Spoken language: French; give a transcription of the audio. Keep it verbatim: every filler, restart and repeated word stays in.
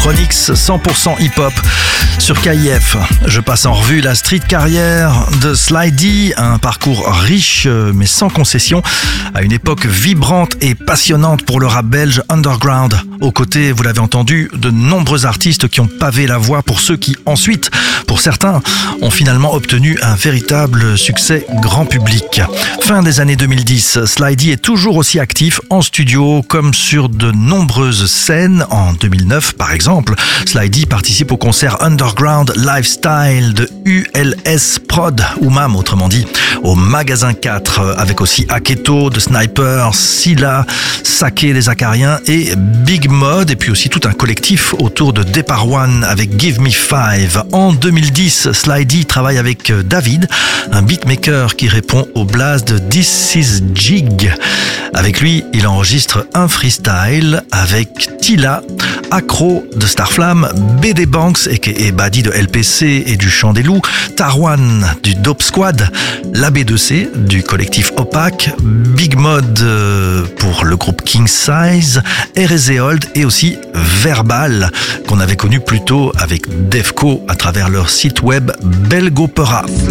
Chronix, cent pour cent hip-hop sur K I F. Je passe en revue la street carrière de Sly D, un parcours riche mais sans concession, à une époque vibrante et passionnante pour le rap belge underground. Aux côtés, vous l'avez entendu, de nombreux artistes qui ont pavé la voie pour ceux qui, ensuite, pour certains, ont finalement obtenu un véritable succès grand public. Fin des années deux mille dix, Sly D est toujours aussi actif en studio comme sur de nombreuses scènes. En deux mille neuf, par exemple, Sly D participe au concert Underground Lifestyle de U L S Prod, ou M A M autrement dit, au Magasin quatre, avec aussi Aketo, The Sniper, Silla, Saké des Acariens et Big Mod, et puis aussi tout un collectif autour de Depart One avec Give Me Five. En deux mille dix, Sly D travaille avec David, un beatmaker qui répond au blaze de This Is Jig. Avec lui, il enregistre un freestyle avec Tila, Accro de Starflame, B D Banks aka Badi de L P C et du Chant des Loups, Tarwan du Dope Squad, la B deux C du collectif Opaque, Big Mod pour le groupe King Size, R S Z Old et aussi Verbal qu'on avait connu plus tôt avec Defco à travers leur site web Belgopera.